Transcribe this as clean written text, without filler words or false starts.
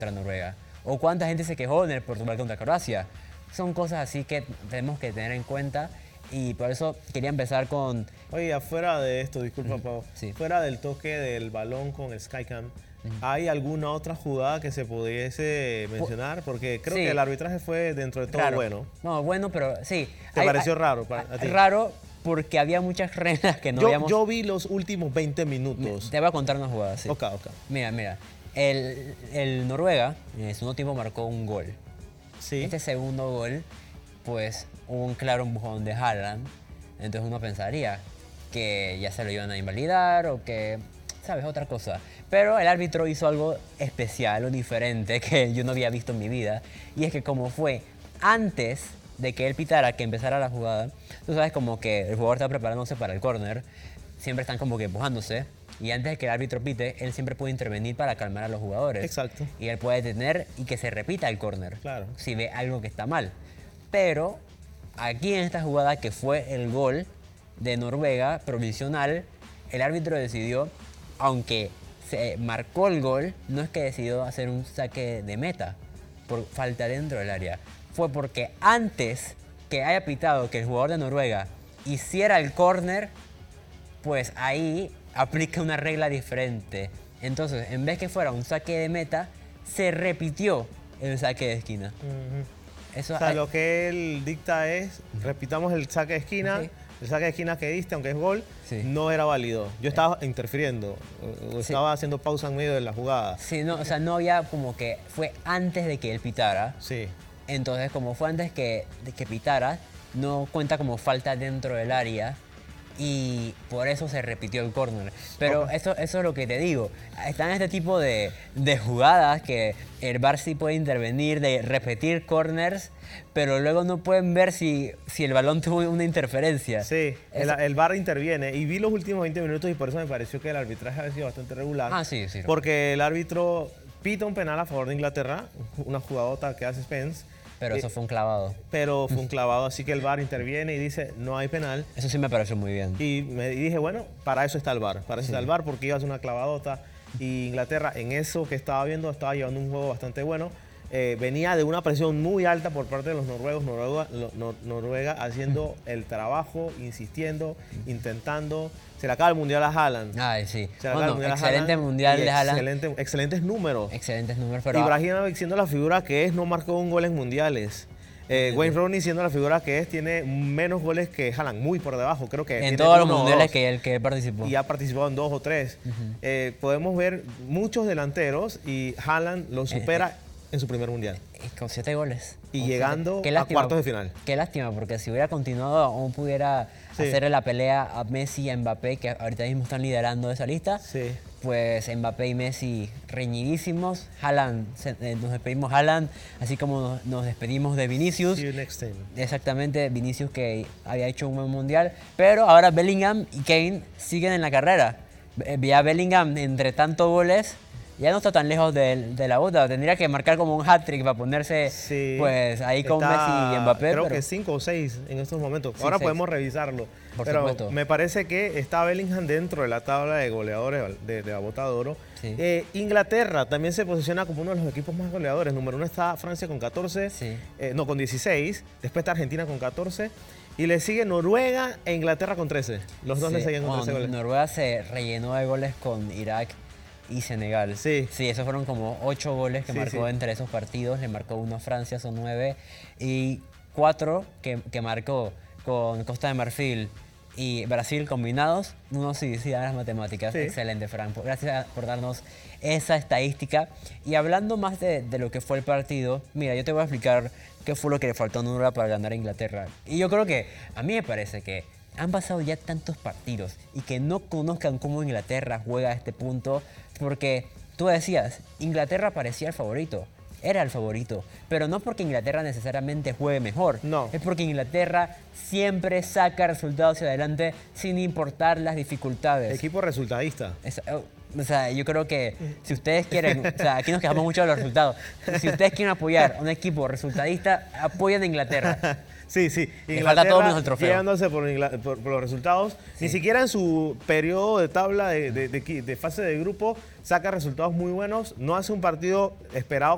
contra Noruega? ¿O cuánta gente se quejó en el Portugal contra Croacia? Son cosas así que tenemos que tener en cuenta y por eso quería empezar con... Oye, afuera de esto, disculpa, Pau, sí. fuera del toque del balón con el Skycam, ¿hay alguna otra jugada que se pudiese mencionar? Porque creo Sí. que el arbitraje fue dentro de todo Raro. bueno. No, bueno, pero sí. ¿Te pareció raro a ti? Raro porque había muchas reglas que no habíamos... Yo vi los últimos 20 minutos. Te voy a contar una jugada, sí. Ok. Mira. El Noruega en el segundo tiempo marcó un gol. Sí. Este segundo gol, pues hubo un claro empujón de Haaland. Entonces uno pensaría que ya se lo iban a invalidar o que, ¿sabes? Otra cosa. Pero el árbitro hizo algo especial o diferente que yo no había visto en mi vida. Y es que como fue antes de que él pitara, que empezara la jugada, tú sabes como que el jugador está preparándose para el córner, siempre están como que empujándose. Y antes de que el árbitro pite, él siempre puede intervenir para calmar a los jugadores. Exacto. Y él puede detener y que se repita el córner. Claro. Si ve algo que está mal. Pero aquí en esta jugada que fue el gol de Noruega provisional, el árbitro decidió, aunque se marcó el gol, no es que decidió hacer un saque de meta por falta dentro del área. Fue porque antes que haya pitado que el jugador de Noruega hiciera el córner, pues ahí aplica una regla diferente. Entonces, en vez que fuera un saque de meta, se repitió el saque de esquina. Eso O sea, lo que él dicta es, repitamos el saque de esquina, Sí. el saque de esquina que diste, aunque es gol, Sí. no era válido. Yo estaba interfiriendo, o estaba haciendo pausa en medio de la jugada. Sí, no, o sea, no había como que fue antes de que él pitara. Sí. Entonces, como fue antes de que pitara, no cuenta como falta dentro del área y por eso se repitió el córner. Pero eso es lo que te digo. Están este tipo de jugadas que el VAR sí puede intervenir, de repetir corners, pero luego no pueden ver si el balón tuvo una interferencia. Sí, Eso- el VAR interviene y vi los últimos 20 minutos y por eso me pareció que el arbitraje había sido bastante regular. Ah, sí. Porque el árbitro pita un penal a favor de Inglaterra, una jugadota que hace Spence, Pero eso fue un clavado. pero fue un clavado, así que el VAR interviene y dice no hay penal. Eso sí me pareció muy bien. Y me dije, bueno, para eso está el VAR, para eso está el VAR porque iba a hacer una clavadota y Inglaterra en eso que estaba viendo estaba llevando un juego bastante bueno. Venía de una presión muy alta por parte de los noruegos, Noruega haciendo el trabajo, insistiendo, intentando. Se le acaba el mundial a Haaland. Ay, sí. Se le acaba el Bueno, mundial a excelente Haaland mundial y de Haaland. Excelentes números. Excelentes números, pero... Ibrahimovic siendo la figura que es, no marcó un gol en mundiales. Wayne Rooney siendo la figura que es, tiene menos goles que Haaland, muy por debajo. Creo que En tiene todos los uno o mundiales dos. que él participó. Y ha participado en 2 o 3. Podemos ver muchos delanteros y Haaland lo supera en su primer mundial. Con 7 goles. Y Con llegando Qué a lástima, cuartos de final. Qué lástima, porque si hubiera continuado, aún pudiera Sí. hacerle la pelea a Messi y a Mbappé, que ahorita mismo están liderando esa lista. Sí. Pues Mbappé y Messi reñidísimos. Haaland, nos despedimos Haaland, así como nos despedimos de Vinicius. See you next time. Exactamente, Vinicius que había hecho un buen mundial, pero ahora Bellingham y Kane siguen en la carrera. Ya Bellingham, entre tantos goles, ya no está tan lejos de la bota. Tendría que marcar como un hat-trick para ponerse Sí. pues ahí con Está, Messi y Mbappé. Creo pero- que 5 o 6 en estos momentos. Sí, Ahora 6. podemos revisarlo. Por Pero supuesto. me parece que está Bellingham dentro de la tabla de goleadores de la Bota de Oro. Sí. Inglaterra también se posiciona como uno de los equipos más goleadores. Número 1 está Francia con 14, Sí. no, con 16. Después está Argentina con 14. Y le sigue Noruega e Inglaterra con 13. Los dos le Sí, siguen con bueno, 13 goles. Noruega se rellenó de goles con Irak y Senegal. Sí. Sí, esos fueron como 8 goles que Sí, marcó sí. entre esos partidos. Le marcó uno a Francia, son 9. Y 4 que marcó con Costa de Marfil y Brasil combinados. Uno sí da las matemáticas. Sí. Excelente, Fran. Gracias por darnos esa estadística. Y hablando más de lo que fue el partido, mira, yo te voy a explicar qué fue lo que le faltó a Noruega para ganar a Inglaterra. Y yo creo que, a mí me parece que han pasado ya tantos partidos y que no conozcan cómo Inglaterra juega a este punto, porque tú decías, Inglaterra parecía el favorito. Era el favorito, pero no porque Inglaterra necesariamente juegue mejor. No. Es porque Inglaterra siempre saca resultados hacia adelante sin importar las dificultades. Equipo resultadista. O sea, yo creo que si ustedes quieren, o sea, aquí nos quejamos mucho de los resultados. Si ustedes quieren apoyar a un equipo resultadista, apoyen a Inglaterra. Sí, sí. Le falta todo menos el trofeo. Guiándose por los resultados. Sí. Ni siquiera en su periodo de tabla de fase de grupo saca resultados muy buenos. No hace un partido esperado